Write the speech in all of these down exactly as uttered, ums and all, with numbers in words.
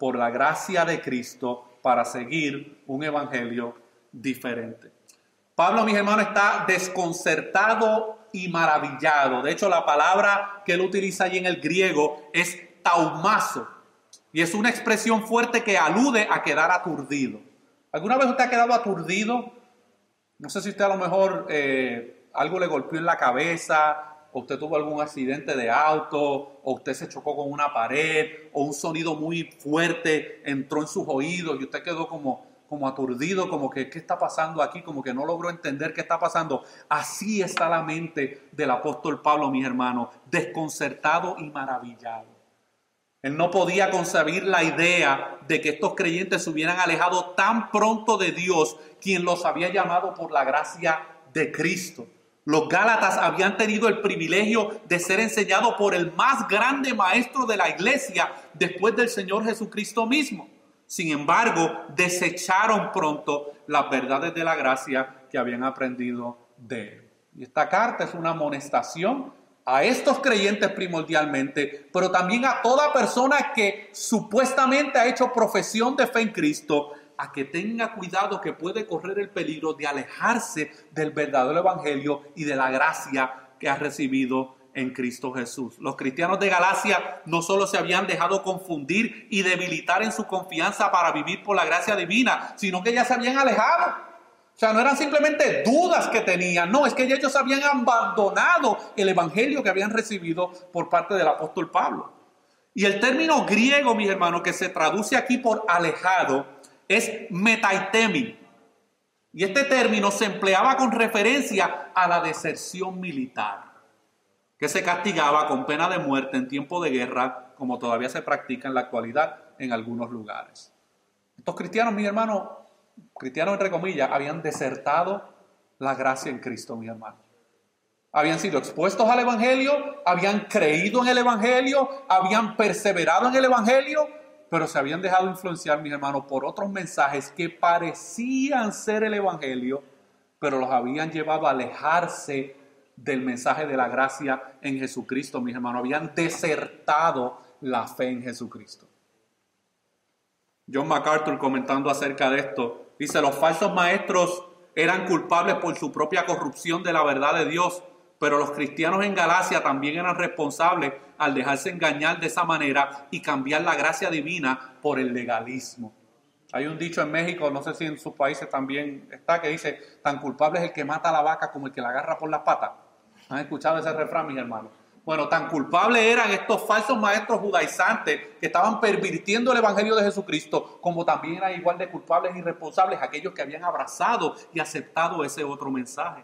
por la gracia de Cristo para seguir un evangelio diferente. Pablo, mis hermanos, está desconcertado y maravillado. De hecho, la palabra que él utiliza allí en el griego es taumazo. Y es una expresión fuerte que alude a quedar aturdido. ¿Alguna vez usted ha quedado aturdido? No sé si usted a lo mejor eh, algo le golpeó en la cabeza, o usted tuvo algún accidente de auto, o usted se chocó con una pared, o un sonido muy fuerte entró en sus oídos y usted quedó como, como aturdido, como que ¿qué está pasando aquí? Como que no logró entender qué está pasando. Así está la mente del apóstol Pablo, mis hermanos, desconcertado y maravillado. Él no podía concebir la idea de que estos creyentes se hubieran alejado tan pronto de Dios, quien los había llamado por la gracia de Cristo. Los Gálatas habían tenido el privilegio de ser enseñados por el más grande maestro de la iglesia después del Señor Jesucristo mismo. Sin embargo, desecharon pronto las verdades de la gracia que habían aprendido de él. Y esta carta es una amonestación a estos creyentes primordialmente, pero también a toda persona que supuestamente ha hecho profesión de fe en Cristo, a que tenga cuidado, que puede correr el peligro de alejarse del verdadero evangelio y de la gracia que ha recibido en Cristo Jesús. Los cristianos de Galacia no solo se habían dejado confundir y debilitar en su confianza para vivir por la gracia divina, sino que ya se habían alejado. O sea, no eran simplemente dudas que tenían, no, es que ellos habían abandonado el evangelio que habían recibido por parte del apóstol Pablo. Y el término griego, mis hermanos, que se traduce aquí por alejado, es metaitemi. Y este término se empleaba con referencia a la deserción militar, que se castigaba con pena de muerte en tiempo de guerra, como todavía se practica en la actualidad en algunos lugares. Estos cristianos, mis hermanos, cristianos entre comillas, habían desertado la gracia en Cristo, mis hermanos. Habían sido expuestos al evangelio, habían creído en el evangelio, habían perseverado en el evangelio, pero se habían dejado influenciar, mis hermanos, por otros mensajes que parecían ser el evangelio, pero los habían llevado a alejarse del mensaje de la gracia en Jesucristo, mis hermanos. Habían desertado la fe en Jesucristo. John MacArthur, comentando acerca de esto, dice: los falsos maestros eran culpables por su propia corrupción de la verdad de Dios, pero los cristianos en Galacia también eran responsables al dejarse engañar de esa manera y cambiar la gracia divina por el legalismo. Hay un dicho en México, no sé si en sus países también está, que dice: tan culpable es el que mata a la vaca como el que la agarra por las patas. ¿Han escuchado ese refrán, mis hermanos? Bueno, tan culpables eran estos falsos maestros judaizantes que estaban pervirtiendo el evangelio de Jesucristo, como también eran igual de culpables y responsables aquellos que habían abrazado y aceptado ese otro mensaje.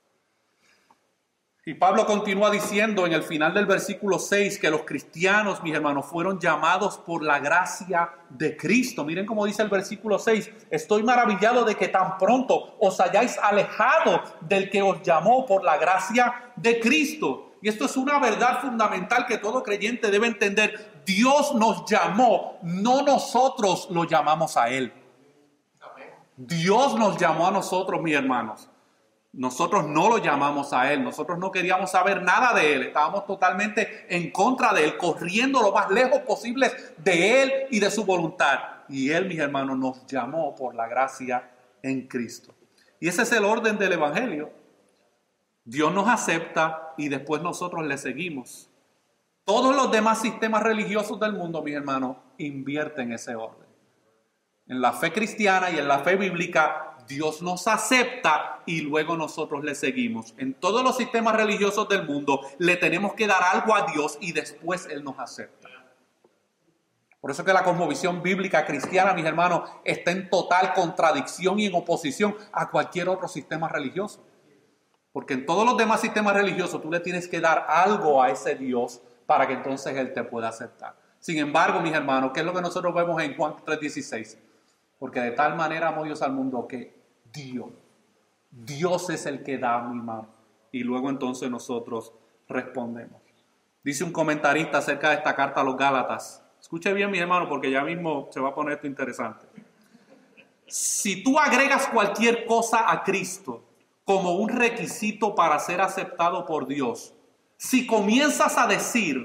Y Pablo continúa diciendo en el final del versículo seis que los cristianos, mis hermanos, fueron llamados por la gracia de Cristo. Miren cómo dice el versículo seis: estoy maravillado de que tan pronto os hayáis alejado del que os llamó por la gracia de Cristo. Y esto es una verdad fundamental que todo creyente debe entender. Dios nos llamó, no nosotros lo llamamos a Él. Dios nos llamó a nosotros, mis hermanos. Nosotros no lo llamamos a Él, nosotros no queríamos saber nada de Él, estábamos totalmente en contra de Él, corriendo lo más lejos posible de Él y de su voluntad. Y Él, mis hermanos, nos llamó por la gracia en Cristo. Y ese es el orden del evangelio. Dios nos acepta y después nosotros le seguimos. Todos los demás sistemas religiosos del mundo, mis hermanos, invierten ese orden. En la fe cristiana y en la fe bíblica, Dios nos acepta y luego nosotros le seguimos. En todos los sistemas religiosos del mundo le tenemos que dar algo a Dios y después Él nos acepta. Por eso que la cosmovisión bíblica cristiana, mis hermanos, está en total contradicción y en oposición a cualquier otro sistema religioso. Porque en todos los demás sistemas religiosos tú le tienes que dar algo a ese Dios para que entonces Él te pueda aceptar. Sin embargo, mis hermanos, ¿qué es lo que nosotros vemos en Juan tres dieciséis? Porque de tal manera amó Dios al mundo que dio. Dios es el que da, mi hermano. Y luego entonces nosotros respondemos. Dice un comentarista acerca de esta carta a los Gálatas. Escuche bien, mi hermano, porque ya mismo se va a poner esto interesante. Si tú agregas cualquier cosa a Cristo como un requisito para ser aceptado por Dios, si comienzas a decir: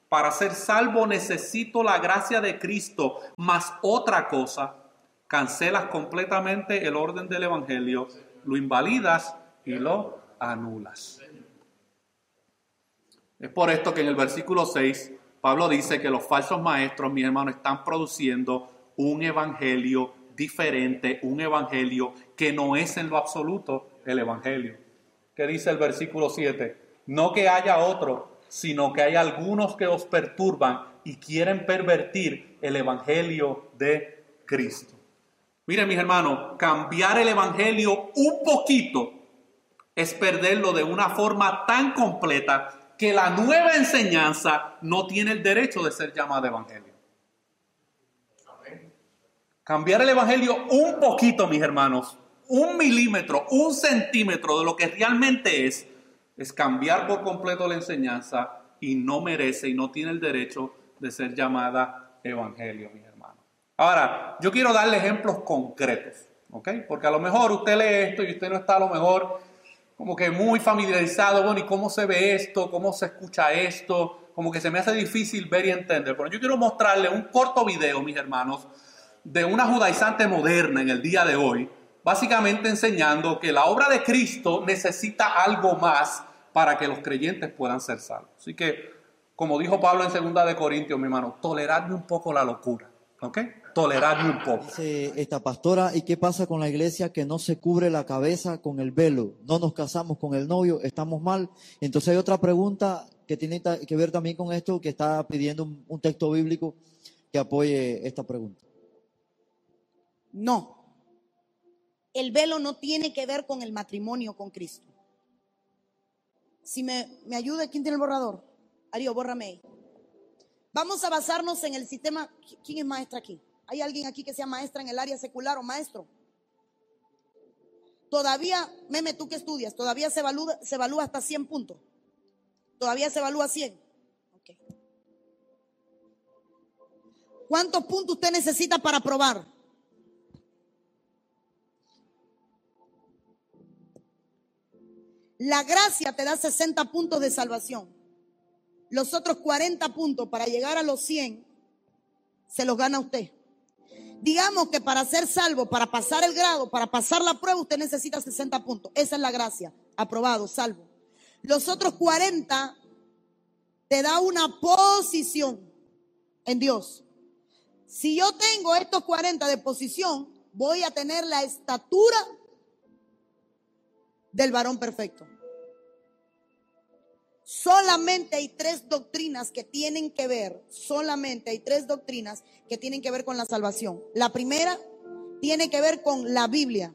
para ser salvo necesito la gracia de Cristo, más otra cosa, cancelas completamente el orden del Evangelio, lo invalidas y lo anulas. Es por esto que en el versículo seis, Pablo dice que los falsos maestros, mis hermanos, están produciendo un evangelio diferente, un evangelio que no es en lo absoluto el evangelio. ¿Qué dice el versículo siete? No que haya otro, sino que hay algunos que os perturban y quieren pervertir el evangelio de Cristo. Miren, mis hermanos, cambiar el evangelio un poquito es perderlo de una forma tan completa que la nueva enseñanza no tiene el derecho de ser llamada evangelio. Cambiar el evangelio un poquito, mis hermanos, un milímetro, un centímetro de lo que realmente es, es cambiar por completo la enseñanza y no merece y no tiene el derecho de ser llamada evangelio, mis hermanos. Ahora, yo quiero darle ejemplos concretos, ¿ok? Porque a lo mejor usted lee esto y usted no está a lo mejor como que muy familiarizado, bueno, ¿y cómo se ve esto? ¿Cómo se escucha esto? Como que se me hace difícil ver y entender. Pero yo quiero mostrarle un corto video, mis hermanos, de una judaizante moderna en el día de hoy, básicamente enseñando que la obra de Cristo necesita algo más para que los creyentes puedan ser salvos. Así que, como dijo Pablo en segunda de Corintios, mi hermano, toleradme un poco la locura, ¿ok? Toleradme un poco. Dice esta pastora, ¿y qué pasa con la iglesia que no se cubre la cabeza con el velo? No nos casamos con el novio, estamos mal. Entonces hay otra pregunta que tiene que ver también con esto, que está pidiendo un, un texto bíblico que apoye esta pregunta. No. El velo no tiene que ver con el matrimonio con Cristo. Si me, me ayuda, ¿quién tiene el borrador? Ario, bórrame ahí. Vamos a basarnos en el sistema. ¿Quién es maestra aquí? ¿Hay alguien aquí que sea maestra en el área secular o maestro? Todavía, Meme, ¿tú qué estudias? ¿Todavía se evalúa, se evalúa hasta cien puntos? ¿Todavía se evalúa cien? Okay. ¿Cuántos puntos usted necesita para aprobar? La gracia te da sesenta puntos de salvación. Los otros cuarenta puntos para llegar a los cien se los gana usted. Digamos que para ser salvo, para pasar el grado, para pasar la prueba, usted necesita sesenta puntos. Esa es la gracia. Aprobado, salvo. Los otros cuarenta te da una posición en Dios. Si yo tengo estos cuarenta de posición, voy a tener la estatura del varón perfecto. Solamente hay tres doctrinas que tienen que ver, solamente hay tres doctrinas que tienen que ver con la salvación. La primera tiene que ver con la Biblia.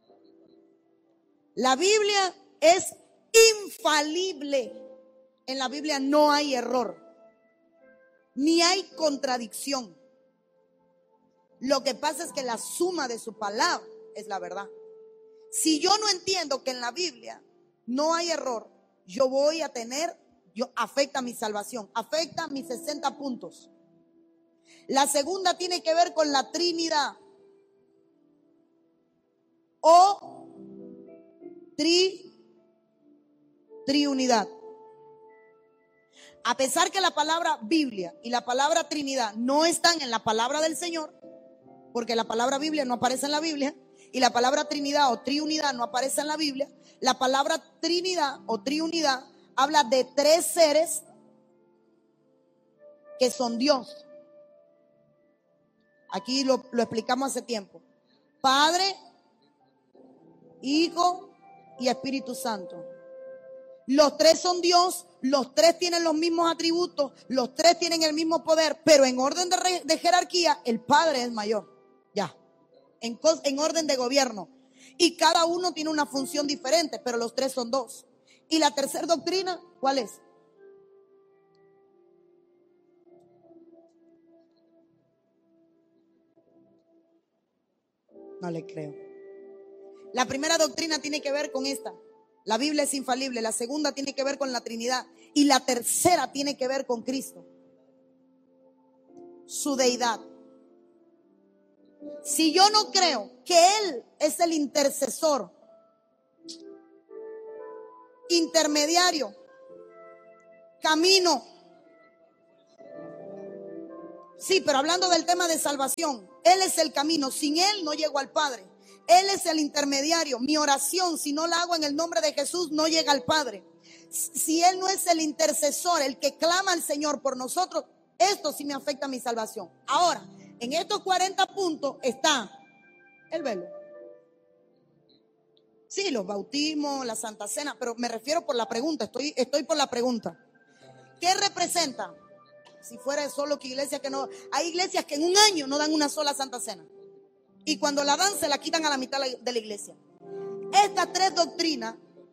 La Biblia es infalible. En la Biblia no hay error, ni hay contradicción. Lo que pasa es que la suma de su palabra es la verdad. Si yo no entiendo que en la Biblia no hay error, yo voy a tener, yo afecta mi salvación, afecta mis sesenta puntos. La segunda tiene que ver con la Trinidad o tri, triunidad. A pesar que la palabra Biblia y la palabra Trinidad no están en la palabra del Señor, porque la palabra Biblia no aparece en la Biblia, y la palabra Trinidad o triunidad no aparece en la Biblia, la palabra Trinidad o triunidad habla de tres seres que son Dios. Aquí lo, lo explicamos hace tiempo. Padre, Hijo y Espíritu Santo. Los tres son Dios, los tres tienen los mismos atributos, los tres tienen el mismo poder, pero en orden de, re, de jerarquía, el Padre es mayor. Ya. En, en orden de gobierno. Y cada uno tiene una función diferente, pero los tres son dos. Y la tercera doctrina, ¿cuál es? No le creo. La primera doctrina tiene que ver con esta. La Biblia es infalible. La segunda tiene que ver con la Trinidad. Y la tercera tiene que ver con Cristo. Su deidad. Si yo no creo que Él es el intercesor, intermediario, camino, Sí, pero hablando del tema de salvación, Él es el camino. Sin Él no llego al Padre. Él es el intermediario. Mi oración, si no la hago en el nombre de Jesús, no llega al Padre. Si Él no es el intercesor, el que clama al Señor por nosotros, esto sí me afecta a mi salvación. Ahora, en estos cuarenta puntos está el velo. Sí, los bautismos, la Santa Cena, pero me refiero por la pregunta, estoy, estoy por la pregunta. ¿Qué representa? Si fuera solo que iglesia que no, hay iglesias que en un año no dan una sola Santa Cena. Y cuando la dan, se la quitan a la mitad de la iglesia. Estas tres doctrinas,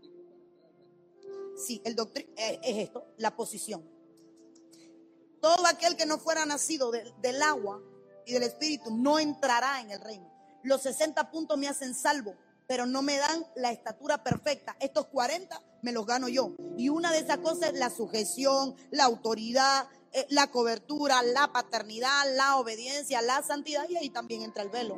sí, el doctrina es, es esto, la posición. Todo aquel que no fuera nacido de, del agua y del espíritu no entrará en el reino. Los sesenta puntos me hacen salvo, pero no me dan la estatura perfecta. Estos cuarenta me los gano yo. Y una de esas cosas es la sujeción, la autoridad, eh, la cobertura, la paternidad, la obediencia, la santidad, y ahí también entra el velo.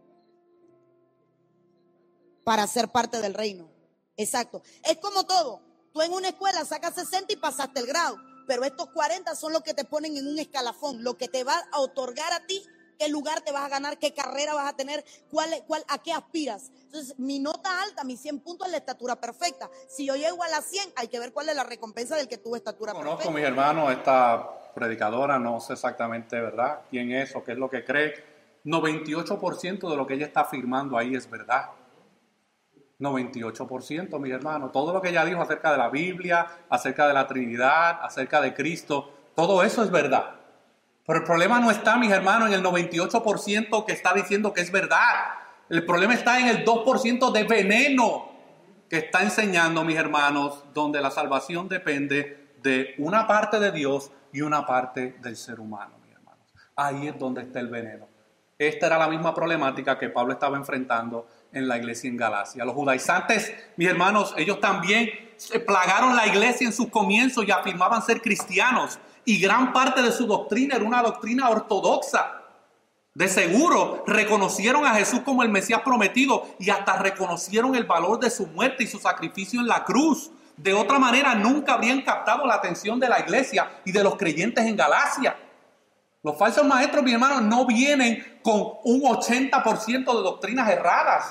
Para ser parte del reino. Exacto. Es como todo. Tú en una escuela sacas sesenta y pasaste el grado. Pero estos cuarenta son los que te ponen en un escalafón, lo que te va a otorgar a ti qué lugar te vas a ganar, qué carrera vas a tener, cuál, cuál, a qué aspiras. Entonces, mi nota alta, mis cien puntos es la estatura perfecta. Si yo llego a las cien, hay que ver cuál es la recompensa del que tuvo estatura Conozco, perfecta. mis hermanos, esta predicadora, no sé exactamente, ¿verdad?, quién es o qué es lo que cree. noventa y ocho por ciento de lo que ella está afirmando ahí es verdad. noventa y ocho por ciento, mis hermanos. Todo lo que ella dijo acerca de la Biblia, acerca de la Trinidad, acerca de Cristo, todo eso es verdad. Pero el problema no está, mis hermanos, en el noventa y ocho por ciento que está diciendo que es verdad. El problema está en el dos por ciento de veneno que está enseñando, mis hermanos, donde la salvación depende de una parte de Dios y una parte del ser humano, mis hermanos. Ahí es donde está el veneno. Esta era la misma problemática que Pablo estaba enfrentando en la iglesia en Galacia. Los judaizantes, mis hermanos, ellos también se plagaron la iglesia en sus comienzos y afirmaban ser cristianos. Y gran parte de su doctrina era una doctrina ortodoxa. De seguro reconocieron a Jesús como el Mesías prometido y hasta reconocieron el valor de su muerte y su sacrificio en la cruz. De otra manera, nunca habrían captado la atención de la iglesia y de los creyentes en Galacia. Los falsos maestros, mis hermanos, no vienen con un ochenta por ciento de doctrinas erradas.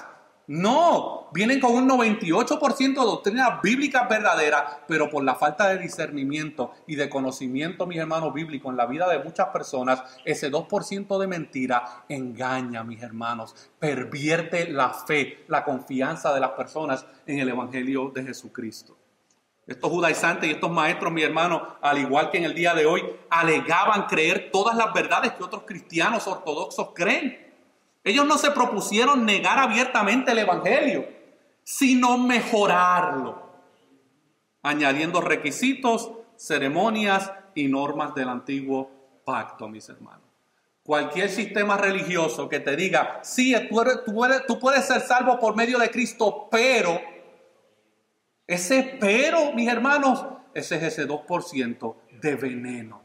No, vienen con un noventa y ocho por ciento de doctrinas bíblicas verdaderas, pero por la falta de discernimiento y de conocimiento, mis hermanos, bíblico en la vida de muchas personas, ese dos por ciento de mentira engaña, mis hermanos, pervierte la fe, la confianza de las personas en el Evangelio de Jesucristo. Estos judaizantes y estos maestros, mis hermanos, al igual que en el día de hoy, alegaban creer todas las verdades que otros cristianos ortodoxos creen. Ellos no se propusieron negar abiertamente el Evangelio, sino mejorarlo, añadiendo requisitos, ceremonias y normas del antiguo pacto, mis hermanos. Cualquier sistema religioso que te diga, sí, tú, eres, tú, eres, tú puedes ser salvo por medio de Cristo, pero, ese pero, mis hermanos, ese es ese dos por ciento de veneno.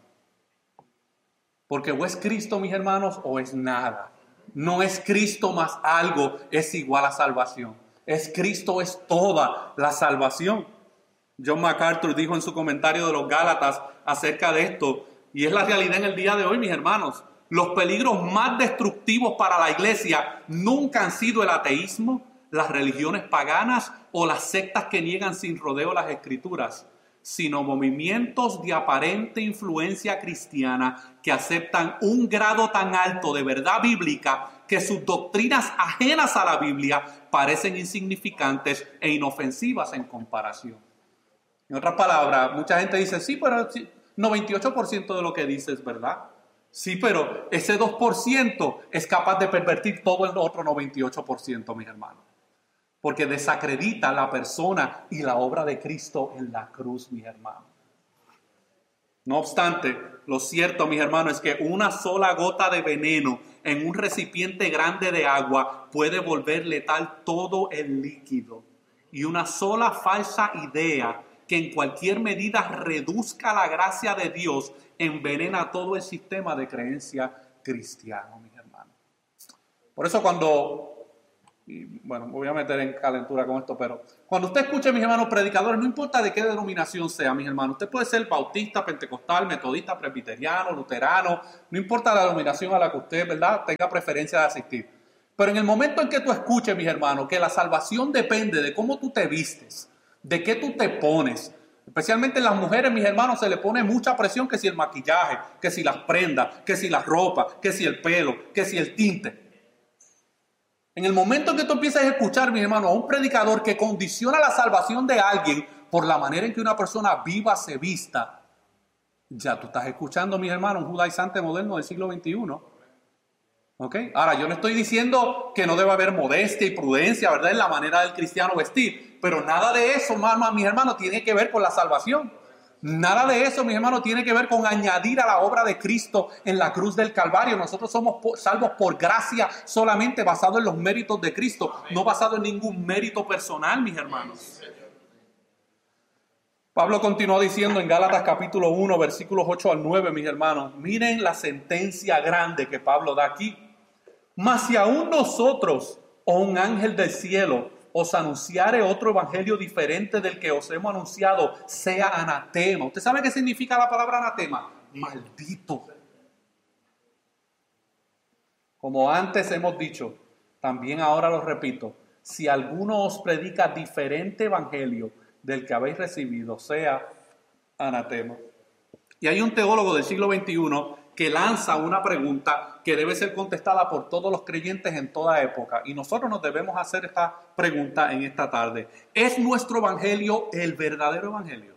Porque o es Cristo, mis hermanos, o es nada. No es Cristo más algo, es igual a salvación. Es Cristo, es toda la salvación. John MacArthur dijo en su comentario de los Gálatas acerca de esto, y es la realidad en el día de hoy, mis hermanos. Los peligros más destructivos para la iglesia nunca han sido el ateísmo, las religiones paganas o las sectas que niegan sin rodeo las escrituras, sino movimientos de aparente influencia cristiana que aceptan un grado tan alto de verdad bíblica que sus doctrinas ajenas a la Biblia parecen insignificantes e inofensivas en comparación. En otras palabras, mucha gente dice, sí, pero noventa y ocho por ciento de lo que dice es verdad. Sí, pero ese dos por ciento es capaz de pervertir todo el otro noventa y ocho por ciento, mis hermanos. Porque desacredita la persona y la obra de Cristo en la cruz, mis hermanos. No obstante, lo cierto, mis hermanos, es que una sola gota de veneno en un recipiente grande de agua puede volver letal todo el líquido. Y una sola falsa idea que en cualquier medida reduzca la gracia de Dios envenena todo el sistema de creencia cristiano, mis hermanos. Por eso cuando y bueno, me voy a meter en calentura con esto, pero cuando usted escuche, mis hermanos, predicadores, no importa de qué denominación sea, mis hermanos, usted puede ser bautista, pentecostal, metodista, presbiteriano, luterano, no importa la denominación a la que usted, ¿verdad?, tenga preferencia de asistir. Pero en el momento en que tú escuches, mis hermanos, que la salvación depende de cómo tú te vistes, de qué tú te pones, especialmente en las mujeres, mis hermanos, se le pone mucha presión, que si el maquillaje, que si las prendas, que si la ropa, que si el pelo, que si el tinte. En el momento en que tú empiezas a escuchar, mis hermanos, a un predicador que condiciona la salvación de alguien por la manera en que una persona viva se vista, ya tú estás escuchando, mis hermanos, un judaizante moderno del siglo veintiuno. ¿Ok? Ahora, yo no estoy diciendo que no debe haber modestia y prudencia, ¿verdad?, en la manera del cristiano vestir, pero nada de eso, mis hermanos, tiene que ver con la salvación. Nada de eso, mis hermanos, tiene que ver con añadir a la obra de Cristo en la cruz del Calvario. Nosotros somos salvos por gracia solamente basado en los méritos de Cristo, no basado en ningún mérito personal, mis hermanos. Pablo continuó diciendo en Gálatas capítulo uno, versículos ocho al nueve, mis hermanos, miren la sentencia grande que Pablo da aquí. Mas si aún nosotros o un ángel del cielo os anunciare otro evangelio diferente del que os hemos anunciado, sea anatema. ¿Usted sabe qué significa la palabra anatema? Maldito. Como antes hemos dicho, también ahora lo repito, si alguno os predica diferente evangelio del que habéis recibido, sea anatema. Y hay un teólogo del siglo veintiuno que lanza una pregunta que debe ser contestada por todos los creyentes en toda época. Y nosotros nos debemos hacer esta pregunta en esta tarde. ¿Es nuestro evangelio el verdadero evangelio?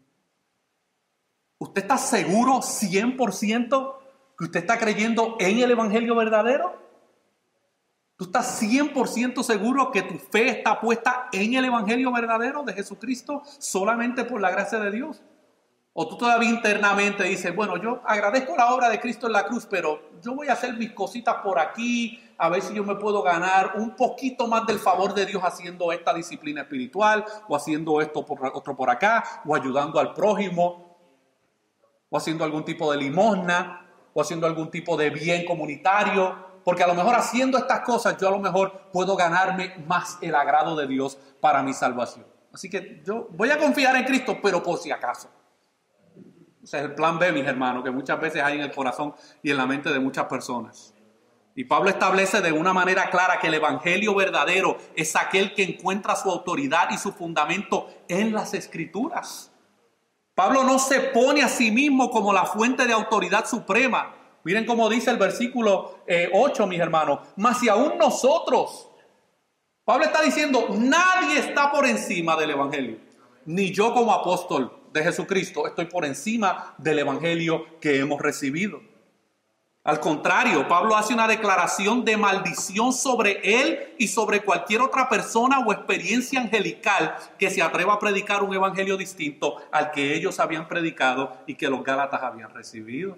¿Usted está seguro cien por ciento que usted está creyendo en el evangelio verdadero? ¿Tú estás cien por ciento seguro que tu fe está puesta en el evangelio verdadero de Jesucristo solamente por la gracia de Dios? ¿O tú todavía internamente dices, bueno, yo agradezco la obra de Cristo en la cruz, pero yo voy a hacer mis cositas por aquí, a ver si yo me puedo ganar un poquito más del favor de Dios haciendo esta disciplina espiritual, o haciendo esto por, otro por acá, o ayudando al prójimo, o haciendo algún tipo de limosna, o haciendo algún tipo de bien comunitario? Porque a lo mejor haciendo estas cosas yo a lo mejor puedo ganarme más el agrado de Dios para mi salvación. Así que yo voy a confiar en Cristo, pero por si acaso. Ese es el plan B, mis hermanos, que muchas veces hay en el corazón y en la mente de muchas personas. Y Pablo establece de una manera clara que el evangelio verdadero es aquel que encuentra su autoridad y su fundamento en las Escrituras. Pablo no se pone a sí mismo como la fuente de autoridad suprema. Miren cómo dice el versículo eh, ocho, mis hermanos. Mas si aún nosotros, Pablo está diciendo, nadie está por encima del evangelio. Ni yo como apóstol de Jesucristo estoy por encima del evangelio que hemos recibido. Al contrario, Pablo hace una declaración de maldición sobre él y sobre cualquier otra persona o experiencia angelical que se atreva a predicar un evangelio distinto al que ellos habían predicado y que los gálatas habían recibido.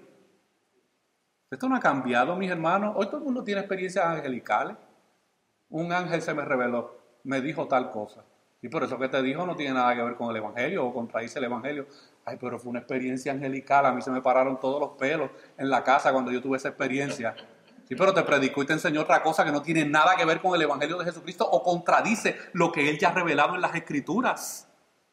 Esto no ha cambiado, mis hermanos. Hoy todo el mundo tiene experiencias angelicales. Un ángel se me reveló, me dijo tal cosa. Y por eso que te dijo no tiene nada que ver con el evangelio o contradice el evangelio. Ay, pero fue una experiencia angelical. A mí se me pararon todos los pelos en la casa cuando yo tuve esa experiencia. Sí, pero te predicó y te enseñó otra cosa que no tiene nada que ver con el evangelio de Jesucristo o contradice lo que él ya ha revelado en las Escrituras.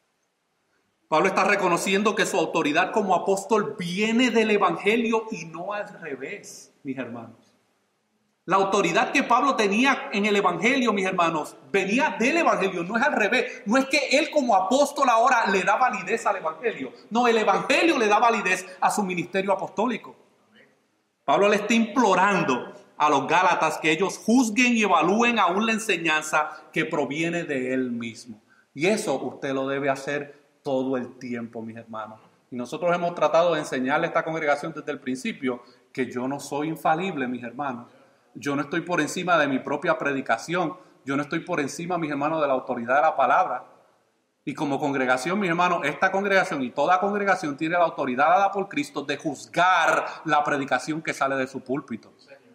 Pablo está reconociendo que su autoridad como apóstol viene del evangelio y no al revés, mis hermanos. La autoridad que Pablo tenía en el evangelio, mis hermanos, venía del evangelio, no es al revés. No es que él como apóstol ahora le da validez al evangelio. No, el evangelio le da validez a su ministerio apostólico. Pablo le está implorando a los gálatas que ellos juzguen y evalúen aún la enseñanza que proviene de él mismo. Y eso usted lo debe hacer todo el tiempo, mis hermanos. Y nosotros hemos tratado de enseñarle a esta congregación desde el principio que yo no soy infalible, mis hermanos. Yo no estoy por encima de mi propia predicación. Yo no estoy por encima, mis hermanos, de la autoridad de la palabra. Y como congregación, mis hermanos, esta congregación y toda congregación tiene la autoridad dada por Cristo de juzgar la predicación que sale de su púlpito.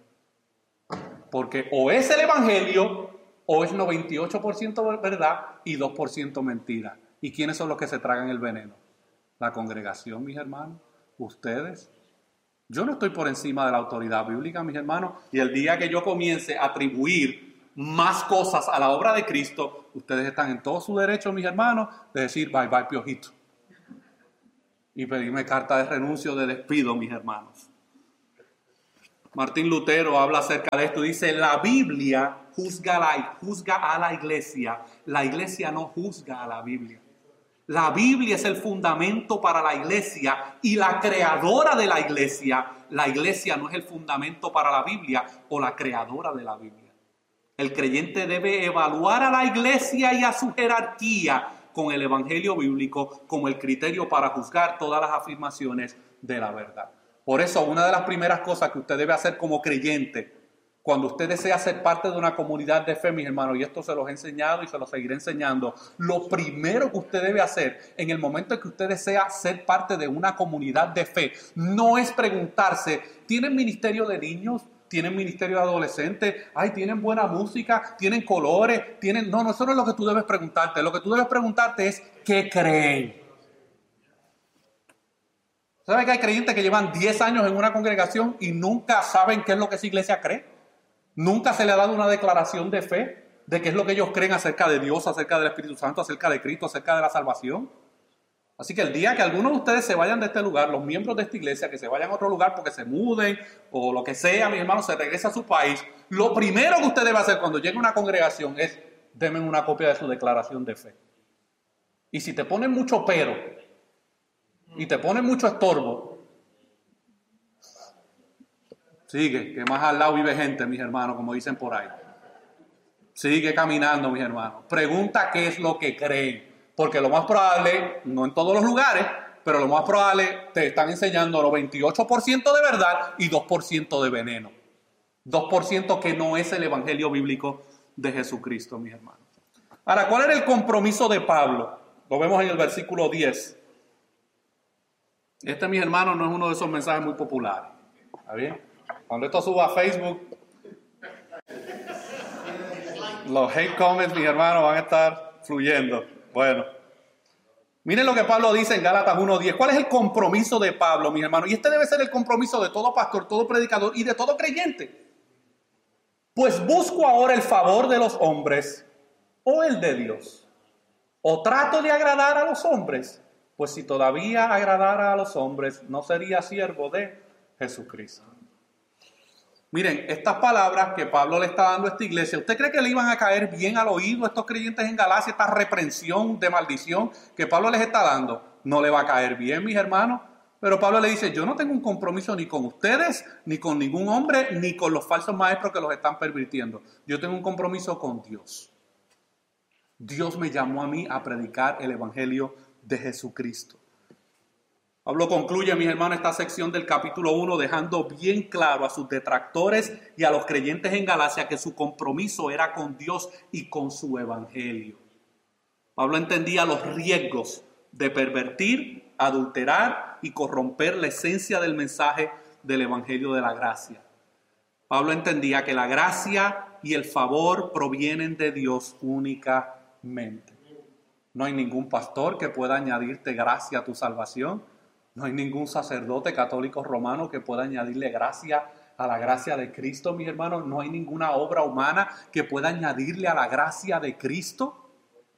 Porque o es el evangelio o es noventa y ocho por ciento verdad y dos por ciento mentira. ¿Y quiénes son los que se tragan el veneno? La congregación, mis hermanos, ustedes. Yo no estoy por encima de la autoridad bíblica, mis hermanos, y el día que yo comience a atribuir más cosas a la obra de Cristo, ustedes están en todo su derecho, mis hermanos, de decir bye bye piojito. Y pedirme carta de renuncio, de despido, mis hermanos. Martín Lutero habla acerca de esto. Dice, la Biblia juzga, la, juzga a la iglesia. La iglesia no juzga a la Biblia. La Biblia es el fundamento para la iglesia y la creadora de la iglesia. La iglesia no es el fundamento para la Biblia o la creadora de la Biblia. El creyente debe evaluar a la iglesia y a su jerarquía con el evangelio bíblico como el criterio para juzgar todas las afirmaciones de la verdad. Por eso, una de las primeras cosas que usted debe hacer como creyente, cuando usted desea ser parte de una comunidad de fe, mis hermanos, y esto se los he enseñado y se los seguiré enseñando, lo primero que usted debe hacer en el momento en que usted desea ser parte de una comunidad de fe, no es preguntarse, ¿tienen ministerio de niños? ¿Tienen ministerio de adolescentes? Ay, ¿tienen buena música? ¿Tienen colores? ¿Tienen...? No, no, eso no es lo que tú debes preguntarte. Lo que tú debes preguntarte es, ¿qué creen? ¿Sabes que hay creyentes que llevan diez años en una congregación y nunca saben qué es lo que esa iglesia cree? Nunca se le ha dado una declaración de fe de qué es lo que ellos creen acerca de Dios, acerca del Espíritu Santo, acerca de Cristo, acerca de la salvación. Así que el día que algunos de ustedes se vayan de este lugar, los miembros de esta iglesia, que se vayan a otro lugar porque se muden o lo que sea, mis hermanos, se regresa a su país, lo primero que usted debe hacer cuando llegue a una congregación es, denme una copia de su declaración de fe. Y si te ponen mucho pero y te ponen mucho estorbo, sigue, que más al lado vive gente, mis hermanos, como dicen por ahí. Sigue caminando, mis hermanos. Pregunta qué es lo que creen. Porque lo más probable, no en todos los lugares, pero lo más probable te están enseñando noventa y ocho por ciento de verdad y dos por ciento de veneno. dos por ciento que no es el evangelio bíblico de Jesucristo, mis hermanos. Ahora, ¿cuál era el compromiso de Pablo? Lo vemos en el versículo diez. Este, mis hermanos, no es uno de esos mensajes muy populares. ¿Está bien? Cuando esto suba a Facebook, los hate comments, mis hermanos, van a estar fluyendo. Bueno, miren lo que Pablo dice en Gálatas uno diez. ¿Cuál es el compromiso de Pablo, mis hermanos? Y este debe ser el compromiso de todo pastor, todo predicador y de todo creyente. Pues busco ahora el favor de los hombres o el de Dios. O trato de agradar a los hombres. Pues si todavía agradara a los hombres, no sería siervo de Jesucristo. Miren, estas palabras que Pablo le está dando a esta iglesia, ¿usted cree que le iban a caer bien al oído a estos creyentes en Galacia, esta reprensión de maldición que Pablo les está dando? No le va a caer bien, mis hermanos. Pero Pablo le dice, yo no tengo un compromiso ni con ustedes, ni con ningún hombre, ni con los falsos maestros que los están pervirtiendo. Yo tengo un compromiso con Dios. Dios me llamó a mí a predicar el evangelio de Jesucristo. Pablo concluye, mis hermanos, esta sección del capítulo uno dejando bien claro a sus detractores y a los creyentes en Galacia que su compromiso era con Dios y con su evangelio. Pablo entendía los riesgos de pervertir, adulterar y corromper la esencia del mensaje del evangelio de la gracia. Pablo entendía que la gracia y el favor provienen de Dios únicamente. No hay ningún pastor que pueda añadirte gracia a tu salvación. No hay ningún sacerdote católico romano que pueda añadirle gracia a la gracia de Cristo, mis hermanos. No hay ninguna obra humana que pueda añadirle a la gracia de Cristo.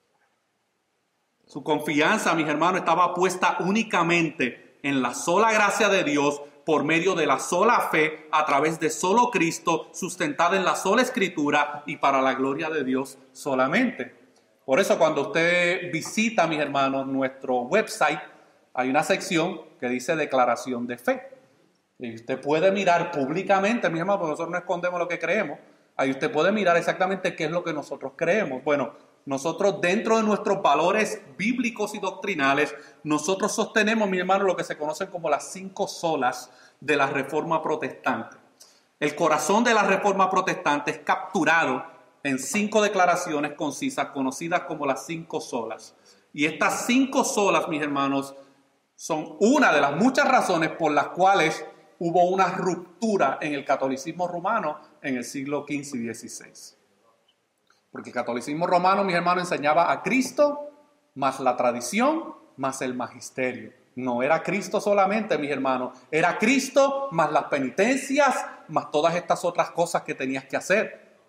Su confianza, mis hermanos, estaba puesta únicamente en la sola gracia de Dios por medio de la sola fe, a través de solo Cristo, sustentada en la sola Escritura y para la gloria de Dios solamente. Por eso cuando usted visita, mis hermanos, nuestro website, hay una sección que dice declaración de fe. Y usted puede mirar públicamente, mis hermanos, porque nosotros no escondemos lo que creemos. Ahí usted puede mirar exactamente qué es lo que nosotros creemos. Bueno, nosotros dentro de nuestros valores bíblicos y doctrinales, nosotros sostenemos, mis hermanos, lo que se conocen como las cinco solas de la Reforma Protestante. El corazón de la Reforma Protestante es capturado en cinco declaraciones concisas, conocidas como las cinco solas. Y estas cinco solas, mis hermanos, son una de las muchas razones por las cuales hubo una ruptura en el catolicismo romano en el siglo quince y dieciséis. Porque el catolicismo romano, mis hermanos, enseñaba a Cristo más la tradición más el magisterio. No era Cristo solamente, mis hermanos, era Cristo más las penitencias, más todas estas otras cosas que tenías que hacer.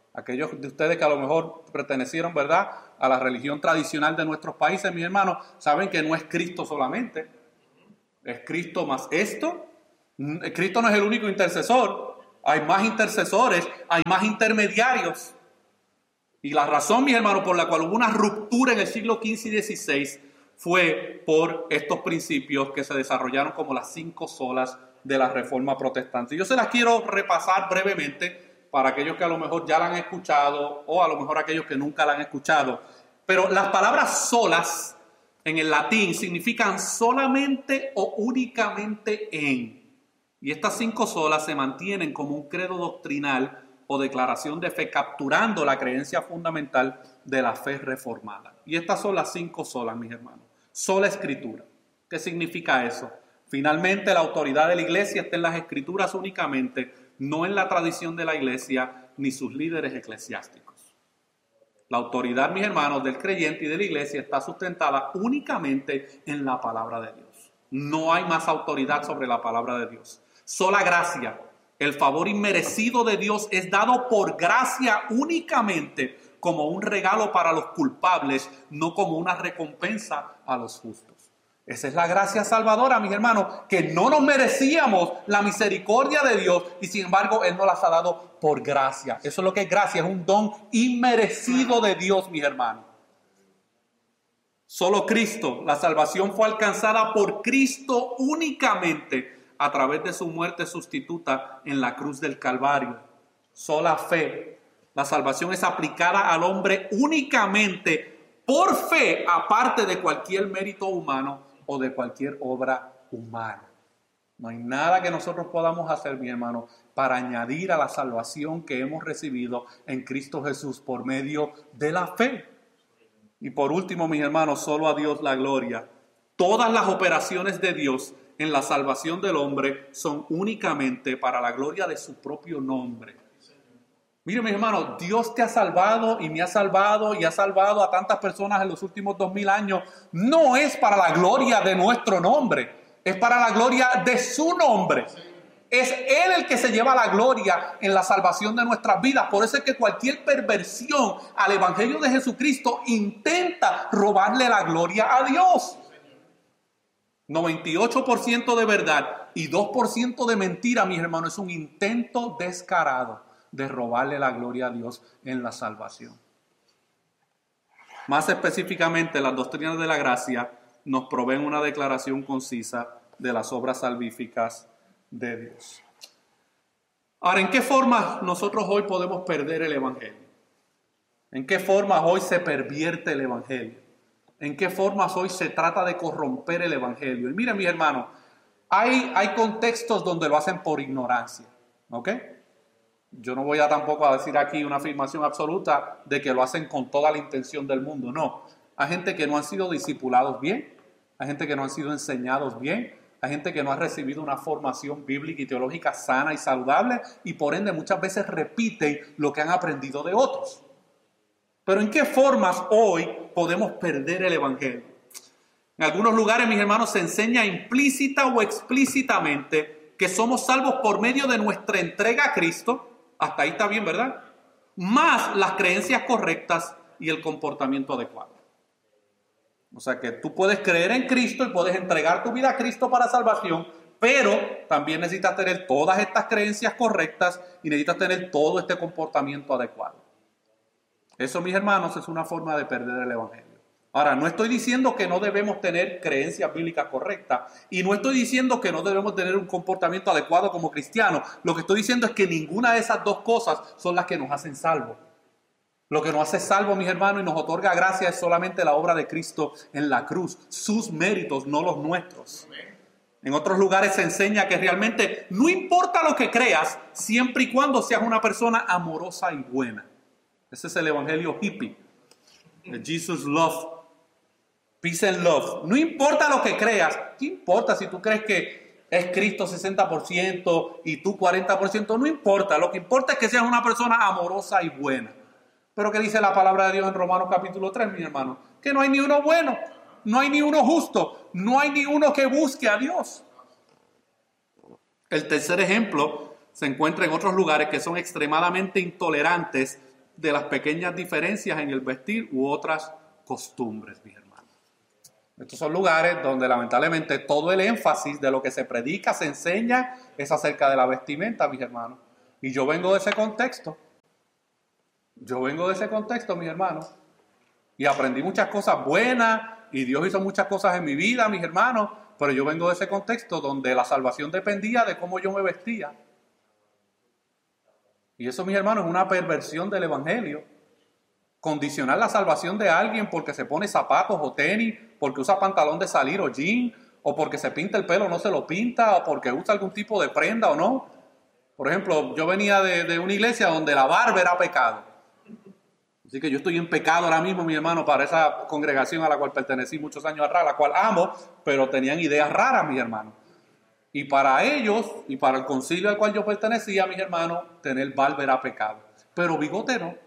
Aquellos de ustedes que a lo mejor pertenecieron, ¿verdad?, a la religión tradicional de nuestros países, mis hermanos, saben que no es Cristo solamente. Es Cristo más esto. Cristo no es el único intercesor. Hay más intercesores, hay más intermediarios. Y la razón, mis hermanos, por la cual hubo una ruptura en el siglo quince y dieciséis fue por estos principios que se desarrollaron como las cinco solas de la Reforma Protestante. Yo se las quiero repasar brevemente para aquellos que a lo mejor ya la han escuchado o a lo mejor aquellos que nunca la han escuchado. Pero las palabras solas en el latín significan solamente o únicamente en. Y estas cinco solas se mantienen como un credo doctrinal o declaración de fe, capturando la creencia fundamental de la fe reformada. Y estas son las cinco solas, mis hermanos. Sola escritura. ¿Qué significa eso? Finalmente, la autoridad de la iglesia está en las escrituras únicamente, no en la tradición de la iglesia ni sus líderes eclesiásticos. La autoridad, mis hermanos, del creyente y de la iglesia está sustentada únicamente en la palabra de Dios. No hay más autoridad sobre la palabra de Dios. Sola gracia, el favor inmerecido de Dios es dado por gracia únicamente como un regalo para los culpables, no como una recompensa a los justos. Esa es la gracia salvadora, mis hermanos, que no nos merecíamos la misericordia de Dios y sin embargo Él nos las ha dado por gracia. Eso es lo que es gracia, es un don inmerecido de Dios, mis hermanos. Solo Cristo, la salvación fue alcanzada por Cristo únicamente a través de su muerte sustituta en la cruz del Calvario. Sola fe. La salvación es aplicada al hombre únicamente por fe, aparte de cualquier mérito humano o de cualquier obra humana. No hay nada que nosotros podamos hacer, mi hermano, para añadir a la salvación que hemos recibido en Cristo Jesús por medio de la fe. Y por último, mis hermanos, solo a Dios la gloria. Todas las operaciones de Dios en la salvación del hombre son únicamente para la gloria de su propio nombre. Mire, mis hermanos, Dios te ha salvado y me ha salvado y ha salvado a tantas personas en los últimos dos mil años. No es para la gloria de nuestro nombre, es para la gloria de su nombre. Es Él el que se lleva la gloria en la salvación de nuestras vidas. Por eso es que cualquier perversión al Evangelio de Jesucristo intenta robarle la gloria a Dios. noventa y ocho por ciento de verdad y dos por ciento de mentira, mis hermanos, es un intento descarado de robarle la gloria a Dios en la salvación. Más específicamente, las doctrinas de la gracia nos proveen una declaración concisa de las obras salvíficas de Dios. Ahora, ¿en qué forma nosotros hoy podemos perder el Evangelio? ¿En qué forma hoy se pervierte el Evangelio? ¿En qué formas hoy se trata de corromper el Evangelio? Y miren, mis hermanos, hay, hay contextos donde lo hacen por ignorancia, ¿ok? Yo no voy a tampoco a decir aquí una afirmación absoluta de que lo hacen con toda la intención del mundo, no. Hay gente que no han sido discipulados bien, hay gente que no han sido enseñados bien, hay gente que no ha recibido una formación bíblica y teológica sana y saludable y por ende muchas veces repiten lo que han aprendido de otros. Pero ¿en qué formas hoy podemos perder el Evangelio? En algunos lugares, mis hermanos, se enseña implícita o explícitamente que somos salvos por medio de nuestra entrega a Cristo. Hasta ahí está bien, ¿verdad? Más las creencias correctas y el comportamiento adecuado. O sea que tú puedes creer en Cristo y puedes entregar tu vida a Cristo para salvación, pero también necesitas tener todas estas creencias correctas y necesitas tener todo este comportamiento adecuado. Eso, mis hermanos, es una forma de perder el Evangelio. Ahora, no estoy diciendo que no debemos tener creencias bíblicas correctas y no estoy diciendo que no debemos tener un comportamiento adecuado como cristianos. Lo que estoy diciendo es que ninguna de esas dos cosas son las que nos hacen salvos. Lo que nos hace salvos, mis hermanos, y nos otorga gracia es solamente la obra de Cristo en la cruz. Sus méritos, no los nuestros. En otros lugares se enseña que realmente no importa lo que creas, siempre y cuando seas una persona amorosa y buena. Ese es el evangelio hippie. The Jesus love. Peace and love. No importa lo que creas. ¿Qué importa si tú crees que es Cristo sesenta por ciento y tú cuarenta por ciento? No importa. Lo que importa es que seas una persona amorosa y buena. Pero ¿qué dice la palabra de Dios en Romanos capítulo tres, mi hermano? Que no hay ni uno bueno, no hay ni uno justo, no hay ni uno que busque a Dios. El tercer ejemplo se encuentra en otros lugares que son extremadamente intolerantes de las pequeñas diferencias en el vestir u otras costumbres, mis hermanos. Estos son lugares donde lamentablemente todo el énfasis de lo que se predica, se enseña, es acerca de la vestimenta, mis hermanos. Y yo vengo de ese contexto. Yo vengo de ese contexto, mis hermanos. Y aprendí muchas cosas buenas y Dios hizo muchas cosas en mi vida, mis hermanos. Pero yo vengo de ese contexto donde la salvación dependía de cómo yo me vestía. Y eso, mis hermanos, es una perversión del evangelio. Condicionar la salvación de alguien porque se pone zapatos o tenis, porque usa pantalón de salir o jean, o porque se pinta el pelo o no se lo pinta, o porque usa algún tipo de prenda o no. Por ejemplo, yo venía de, de una iglesia donde la barba era pecado. Así que yo estoy en pecado ahora mismo, mi hermano, para esa congregación a la cual pertenecí muchos años atrás, la cual amo, pero tenían ideas raras, mis hermanos. Y para ellos, y para el concilio al cual yo pertenecía, mis hermanos, tener barba era pecado. Pero bigote no.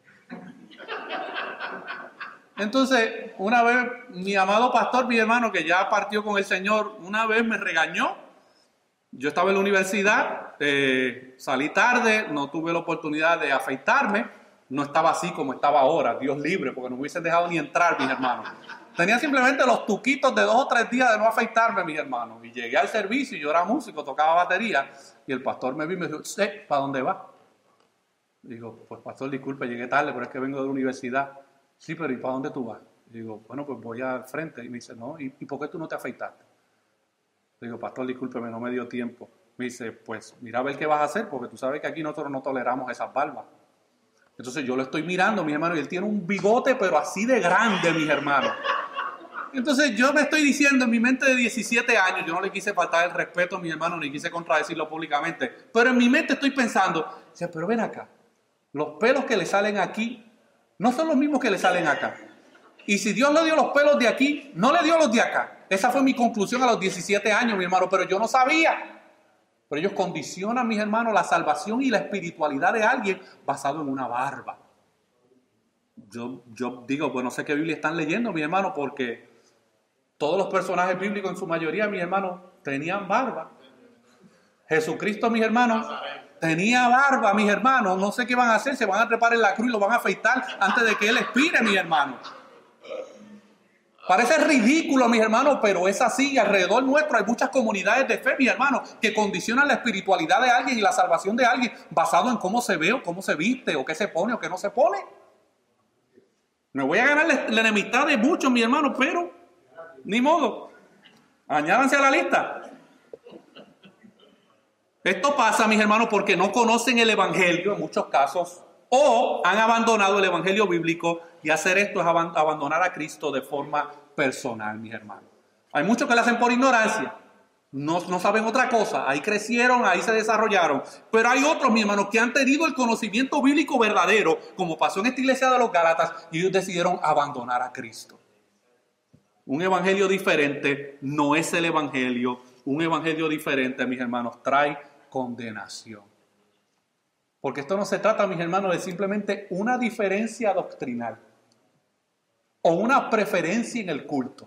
Entonces, una vez, mi amado pastor, mi hermano, que ya partió con el Señor, una vez me regañó. Yo estaba en la universidad, eh, salí tarde, no tuve la oportunidad de afeitarme. No estaba así como estaba ahora, Dios libre, porque no me hubiesen dejado ni entrar, mis hermanos. Tenía simplemente los tuquitos de dos o tres días de no afeitarme, mis hermanos. Y llegué al servicio, y yo era músico, tocaba batería, y el pastor me vio y me dijo, ¿sí? ¿Para dónde va? Digo, pues pastor, disculpe, llegué tarde, pero es que vengo de la universidad. Sí, pero ¿y para dónde tú vas? Digo, bueno, pues voy al frente. Y me dice, no, ¿y, ¿y por qué tú no te afeitaste? Digo, pastor, discúlpeme, no me dio tiempo. Me dice, pues mira a ver qué vas a hacer, porque tú sabes que aquí nosotros no toleramos esas barbas. Entonces yo lo estoy mirando, mis hermanos, y él tiene un bigote, pero así de grande, mis hermanos. Entonces yo me estoy diciendo en mi mente de diecisiete años, yo no le quise faltar el respeto a mi hermano, ni quise contradecirlo públicamente, pero en mi mente estoy pensando, pero ven acá, los pelos que le salen aquí no son los mismos que le salen acá. Y si Dios le dio los pelos de aquí, no le dio los de acá. Esa fue mi conclusión a los diecisiete años, mi hermano, pero yo no sabía. Pero ellos condicionan, mis hermanos, la salvación y la espiritualidad de alguien basado en una barba. Yo, yo digo, pues no sé qué Biblia están leyendo, mi hermano, porque todos los personajes bíblicos en su mayoría, mis hermanos, tenían barba. Jesucristo, mis hermanos, tenía barba, mis hermanos. No sé qué van a hacer, se van a trepar en la cruz y lo van a afeitar antes de que Él expire, mis hermanos. Parece ridículo, mis hermanos, pero es así. Y alrededor nuestro hay muchas comunidades de fe, mis hermanos, que condicionan la espiritualidad de alguien y la salvación de alguien basado en cómo se ve o cómo se viste o qué se pone o qué no se pone. Me voy a ganar la enemistad de muchos, mis hermanos, pero ni modo. Añádanse a la lista. Esto pasa, mis hermanos, porque no conocen el evangelio en muchos casos o han abandonado el evangelio bíblico, y hacer esto es abandonar a Cristo de forma personal, mis hermanos. Hay muchos que lo hacen por ignorancia, no, no saben otra cosa, ahí crecieron, ahí se desarrollaron, pero hay otros, mis hermanos, que han tenido el conocimiento bíblico verdadero, como pasó en esta iglesia de los Gálatas, y ellos decidieron abandonar a Cristo. Un evangelio diferente no es el evangelio, un evangelio diferente, mis hermanos, trae condenación. Porque esto no se trata, mis hermanos, de simplemente una diferencia doctrinal o una preferencia en el culto.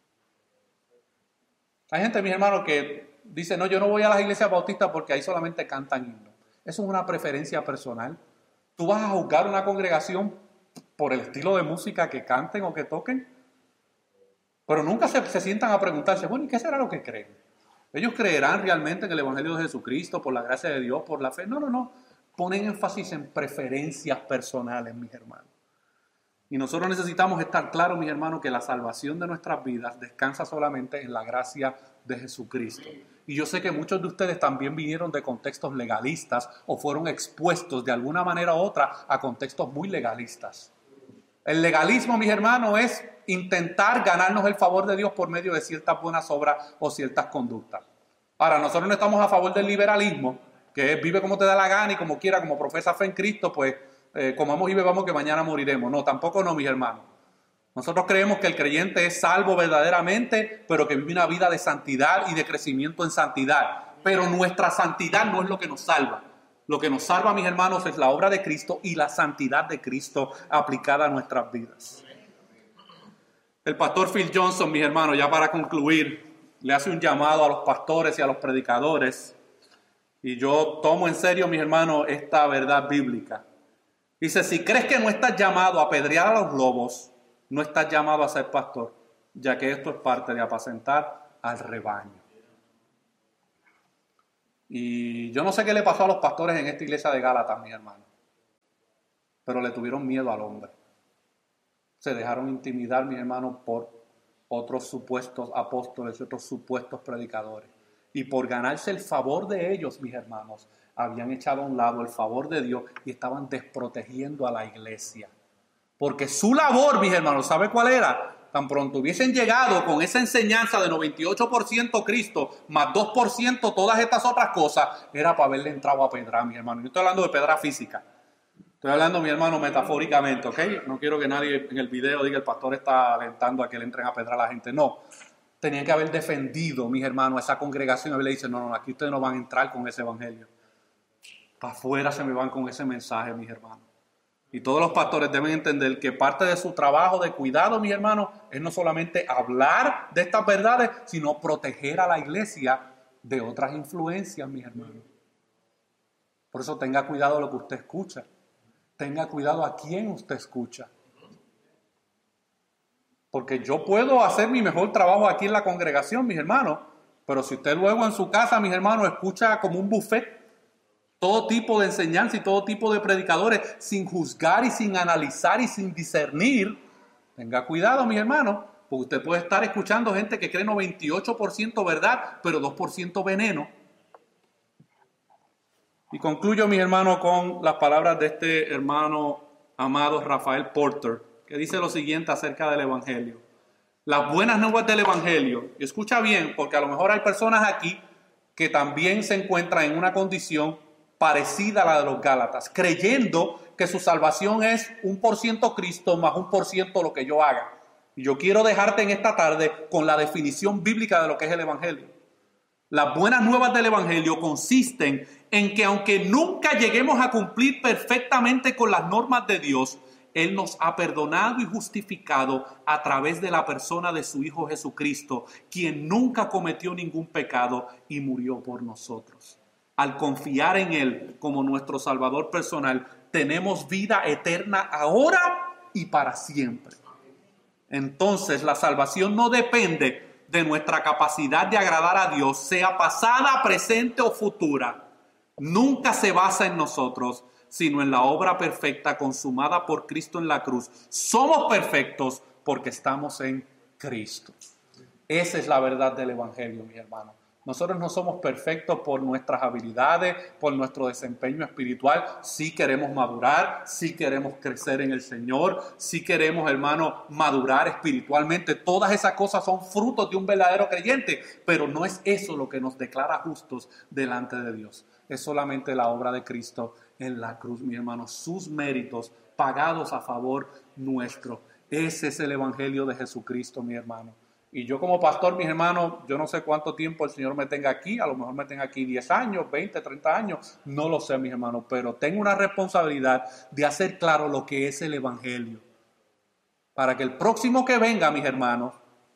Hay gente, mis hermanos, que dice, no, yo no voy a las iglesias bautistas porque ahí solamente cantan himnos. Eso es una preferencia personal. ¿Tú vas a juzgar una congregación por el estilo de música que canten o que toquen? Pero nunca se, se sientan a preguntarse, bueno, ¿y qué será lo que creen? ¿Ellos creerán realmente en el evangelio de Jesucristo por la gracia de Dios, por la fe? No, no, no. Ponen énfasis en preferencias personales, mis hermanos. Y nosotros necesitamos estar claros, mis hermanos, que la salvación de nuestras vidas descansa solamente en la gracia de Jesucristo. Y yo sé que muchos de ustedes también vinieron de contextos legalistas o fueron expuestos de alguna manera u otra a contextos muy legalistas. El legalismo, mis hermanos, es intentar ganarnos el favor de Dios por medio de ciertas buenas obras o ciertas conductas. Ahora, nosotros no estamos a favor del liberalismo, que es vive como te da la gana y como quiera, como profesa fe en Cristo, pues eh, comamos y bebamos que mañana moriremos. No, tampoco no, mis hermanos. Nosotros creemos que el creyente es salvo verdaderamente, pero que vive una vida de santidad y de crecimiento en santidad. Pero nuestra santidad no es lo que nos salva. Lo que nos salva, mis hermanos, es la obra de Cristo y la santidad de Cristo aplicada a nuestras vidas. El pastor Phil Johnson, mis hermanos, ya para concluir, le hace un llamado a los pastores y a los predicadores. Y yo tomo en serio, mis hermanos, esta verdad bíblica. Dice, si crees que no estás llamado a apedrear a los lobos, no estás llamado a ser pastor, ya que esto es parte de apacentar al rebaño. Y yo no sé qué le pasó a los pastores en esta iglesia de Gálatas, mis hermanos, pero le tuvieron miedo al hombre. Se dejaron intimidar, mis hermanos, por otros supuestos apóstoles y otros supuestos predicadores. Y por ganarse el favor de ellos, mis hermanos, habían echado a un lado el favor de Dios y estaban desprotegiendo a la iglesia. Porque su labor, mis hermanos, ¿sabe cuál era? Tan pronto hubiesen llegado con esa enseñanza de noventa y ocho por ciento Cristo, más dos por ciento todas estas otras cosas, era para haberle entrado a pedrar, mis hermanos. Yo estoy hablando de pedra física. Estoy hablando, mi hermano, metafóricamente, ¿ok? No quiero que nadie en el video diga el pastor está alentando a que le entren a pedrar a la gente. No. Tenían que haber defendido, mis hermanos, a esa congregación. Y le dicen, no, no, aquí ustedes no van a entrar con ese evangelio. Para afuera se me van con ese mensaje, mis hermanos. Y todos los pastores deben entender que parte de su trabajo de cuidado, mis hermanos, es no solamente hablar de estas verdades, sino proteger a la iglesia de otras influencias, mis hermanos. Por eso tenga cuidado de lo que usted escucha. Tenga cuidado a quién usted escucha. Porque yo puedo hacer mi mejor trabajo aquí en la congregación, mis hermanos, pero si usted luego en su casa, mis hermanos, escucha como un buffet todo tipo de enseñanza y todo tipo de predicadores sin juzgar y sin analizar y sin discernir, tenga cuidado, mis hermanos, porque usted puede estar escuchando gente que cree noventa y ocho por ciento verdad, pero dos por ciento veneno. Y concluyo, mis hermanos, con las palabras de este hermano amado Rafael Porter, que dice lo siguiente acerca del evangelio. Las buenas nuevas del evangelio, y escucha bien, porque a lo mejor hay personas aquí que también se encuentran en una condición parecida a la de los Gálatas, creyendo que su salvación es un por ciento Cristo más un por ciento lo que yo haga. Y yo quiero dejarte en esta tarde con la definición bíblica de lo que es el evangelio. Las buenas nuevas del evangelio consisten en que aunque nunca lleguemos a cumplir perfectamente con las normas de Dios, Él nos ha perdonado y justificado a través de la persona de su Hijo Jesucristo, quien nunca cometió ningún pecado y murió por nosotros. Al confiar en Él como nuestro Salvador personal, tenemos vida eterna ahora y para siempre. Entonces, la salvación no depende de nuestra capacidad de agradar a Dios, sea pasada, presente o futura. Nunca se basa en nosotros, sino en la obra perfecta consumada por Cristo en la cruz. Somos perfectos porque estamos en Cristo. Esa es la verdad del evangelio, mis hermanos. Nosotros no somos perfectos por nuestras habilidades, por nuestro desempeño espiritual. Sí queremos madurar, sí queremos crecer en el Señor, sí queremos, hermano, madurar espiritualmente. Todas esas cosas son frutos de un verdadero creyente, pero no es eso lo que nos declara justos delante de Dios. Es solamente la obra de Cristo en la cruz, mis hermanos, sus méritos pagados a favor nuestro. Ese es el evangelio de Jesucristo, mi hermano. Y yo como pastor, mis hermanos, yo no sé cuánto tiempo el Señor me tenga aquí, a lo mejor me tenga aquí diez años, veinte, treinta años, no lo sé, mis hermanos, pero tengo una responsabilidad de hacer claro lo que es el evangelio, para que el próximo que venga, mis hermanos,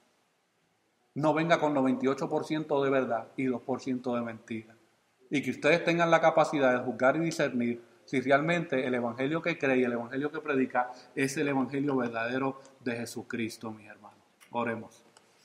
no venga con noventa y ocho por ciento de verdad y dos por ciento de mentira, y que ustedes tengan la capacidad de juzgar y discernir si realmente el evangelio que cree y el evangelio que predica es el evangelio verdadero de Jesucristo, mis hermanos. Oremos.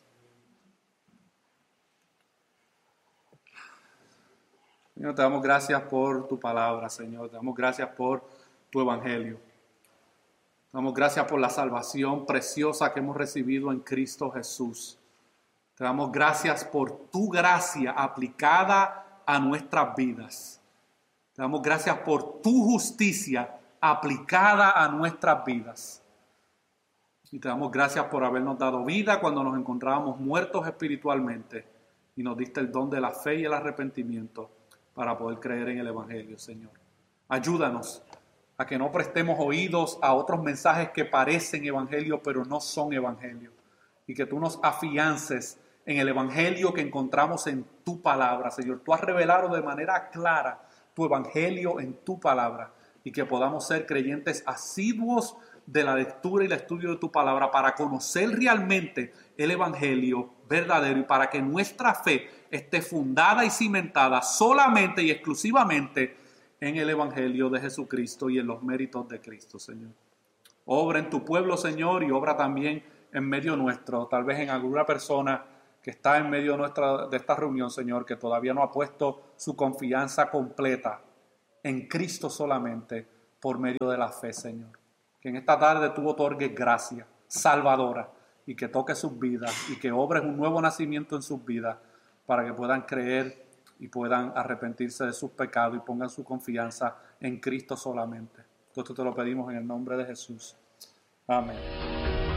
Señor, te damos gracias por tu palabra, Señor. Te damos gracias por tu evangelio. Te damos gracias por la salvación preciosa que hemos recibido en Cristo Jesús. Te damos gracias por tu gracia aplicada a nuestras vidas. Te damos gracias por tu justicia aplicada a nuestras vidas. Y te damos gracias por habernos dado vida cuando nos encontrábamos muertos espiritualmente y nos diste el don de la fe y el arrepentimiento para poder creer en el evangelio, Señor. Ayúdanos a que no prestemos oídos a otros mensajes que parecen evangelio, pero no son evangelio. Y que tú nos afiances en el evangelio que encontramos en tu palabra, Señor. Tú has revelado de manera clara tu evangelio en tu palabra y que podamos ser creyentes asiduos de la lectura y el estudio de tu palabra para conocer realmente el evangelio verdadero y para que nuestra fe esté fundada y cimentada solamente y exclusivamente en el Evangelio de Jesucristo y en los méritos de Cristo, Señor. Obra en tu pueblo, Señor, y obra también en medio nuestro, tal vez en alguna persona que está en medio de, nuestra, de esta reunión, Señor, que todavía no ha puesto su confianza completa en Cristo solamente por medio de la fe, Señor. Que en esta tarde tú otorgues gracia salvadora y que toques sus vidas y que obres un nuevo nacimiento en sus vidas para que puedan creer y puedan arrepentirse de sus pecados y pongan su confianza en Cristo solamente. Esto te lo pedimos en el nombre de Jesús. Amén.